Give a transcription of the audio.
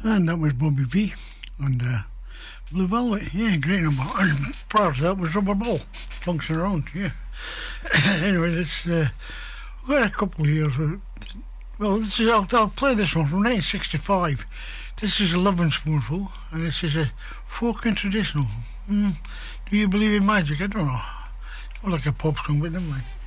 And that was Bobby V and Blue Velvet. Yeah, great number. And prior to that was Rubber Ball, Bouncing Around, yeah. Anyway, it's we've got a couple here. Well, this is, I'll play this one from 1965. This is a Lovin' Spoonful, and this is a folk and traditional. Do you believe in magic? I don't know. It's more like a pop song, but never mind.